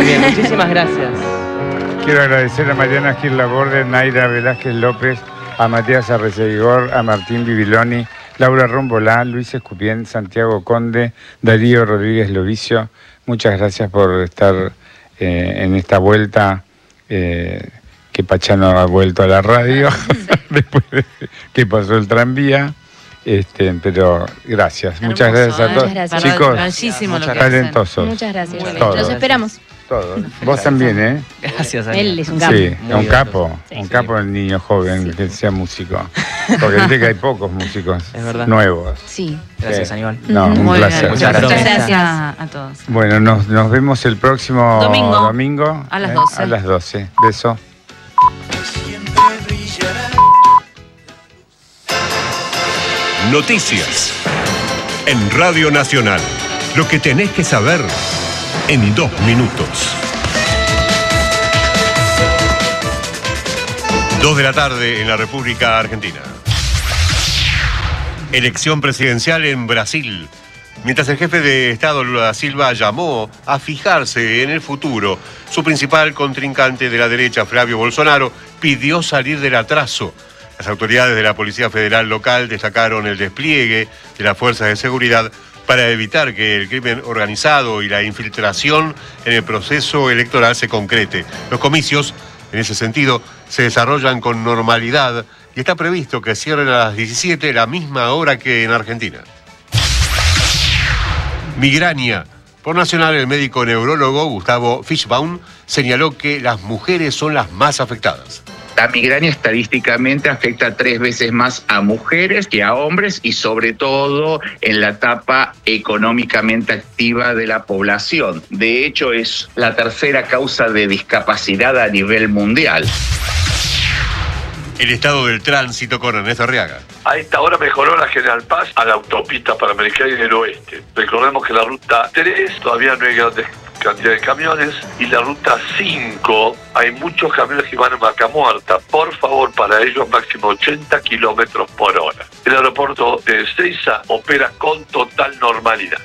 bien, muchísimas gracias. Quiero agradecer a Mariana Gil Laborde, Naira Velázquez López, a Matías Arreceigor, a Martín Bibiloni, Laura Rombolá, Luis Escupien, Santiago Conde, Darío Rodríguez Lovicio. Muchas gracias por estar en esta vuelta que Pachano ha vuelto a la radio después de que pasó el tranvía. Pero gracias, hermoso, muchas gracias a todos. Gracias. Chicos, talentosos. Muchas gracias. Todos. Los esperamos. Todos. Vos también, ¿eh? Gracias, Él es un capo. Sí, un capo. Sí. Un capo el niño joven que sea músico. Porque viste que hay pocos músicos nuevos. Sí. Gracias, Aníbal. No, un Muy placer. bien. Muchas gracias a todos. Bueno, nos vemos el próximo domingo a las 12. A las 12. Beso. Noticias en Radio Nacional. Lo que tenés que saber en 2 minutos. 2 de la tarde en la República Argentina. Elección presidencial en Brasil. Mientras el jefe de Estado Lula da Silva llamó a fijarse en el futuro, su principal contrincante de la derecha, Flavio Bolsonaro, pidió salir del atraso. Las autoridades de la Policía Federal local destacaron el despliegue de las fuerzas de seguridad para evitar que el crimen organizado y la infiltración en el proceso electoral se concrete. Los comicios, en ese sentido, se desarrollan con normalidad y está previsto que cierren a las 17, la misma hora que en Argentina. Migraña. Por Nacional, el médico neurólogo Gustavo Fishbaum señaló que las mujeres son las más afectadas. La migraña estadísticamente afecta 3 veces más a mujeres que a hombres y sobre todo en la etapa económicamente activa de la población. De hecho, es la tercera causa de discapacidad a nivel mundial. El estado del tránsito con Ernesto Arriaga. A esta hora mejoró la General Paz a la autopista Panamericana y del oeste. Recordemos que la ruta 3 todavía no hay grandes cantidad de camiones y la ruta 5 hay muchos camiones que van a Vaca Muerta. Por favor, para ellos máximo 80 kilómetros por hora. El aeropuerto de Ezeiza opera con total normalidad.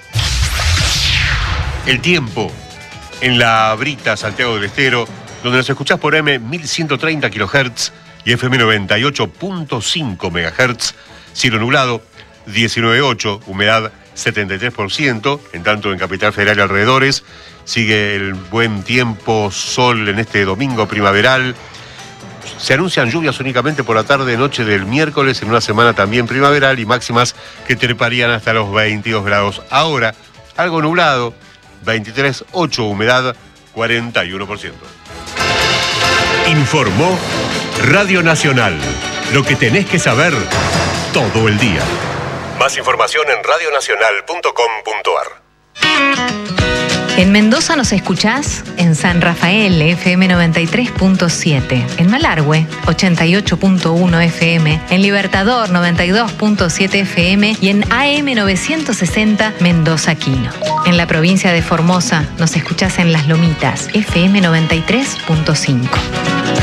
El tiempo en la Brita, Santiago del Estero, donde nos escuchás por M 1130 kHz y FM 98.5 MHz, cielo nublado, 19.8, humedad 73%, en tanto en Capital Federal y alrededores sigue el buen tiempo, sol en este domingo primaveral. Se anuncian lluvias únicamente por la tarde-noche del miércoles, en una semana también primaveral, y máximas que treparían hasta los 22 grados. Ahora, algo nublado, 23.8, humedad 41%. Informó Radio Nacional. Lo que tenés que saber todo el día. Más información en radionacional.com.ar. En Mendoza nos escuchás en San Rafael, FM 93.7, en Malargüe, 88.1 FM, en Libertador, 92.7 FM y en AM 960 Mendoza Quino. En la provincia de Formosa nos escuchás en Las Lomitas, FM 93.5.